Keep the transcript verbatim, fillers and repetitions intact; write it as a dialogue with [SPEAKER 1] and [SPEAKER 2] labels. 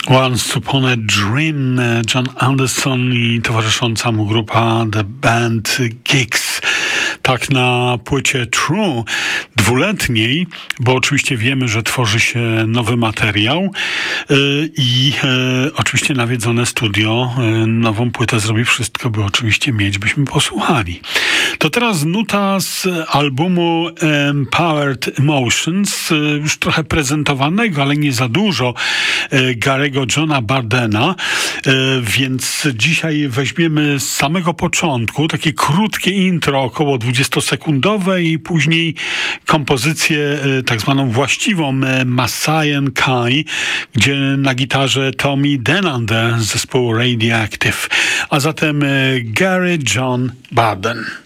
[SPEAKER 1] Once Upon a Dream, John Anderson i towarzysząca mu grupa The Band Geeks. Tak na płycie True, dwuletniej, bo oczywiście wiemy, że tworzy się nowy materiał yy, i yy, oczywiście nawiedzone studio yy, nową płytę zrobi wszystko, by oczywiście mieć, byśmy posłuchali. To teraz nuta z albumu Empowered Emotions, yy, już trochę prezentowanego, ale nie za dużo, yy, Gary'ego Johna Bardena, yy, więc dzisiaj weźmiemy z samego początku takie krótkie intro, około dwudziestosekundowe i później kompozycję tak zwaną właściwą Messiah Kai, gdzie na gitarze Tommy Denander z zespołu Radioactive, a zatem Gary John Barden.